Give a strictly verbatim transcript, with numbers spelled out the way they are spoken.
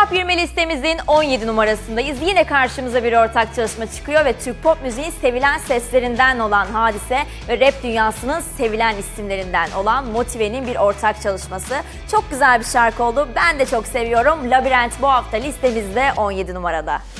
Top yirmi listemizin on yedi numarasındayız. Yine karşımıza bir ortak çalışma çıkıyor ve Türk pop müziğin sevilen seslerinden olan Hadise ve rap dünyasının sevilen isimlerinden olan Motive'nin bir ortak çalışması. Çok güzel bir şarkı oldu. Ben de çok seviyorum. Labirent bu hafta listemizde on yedi numarada.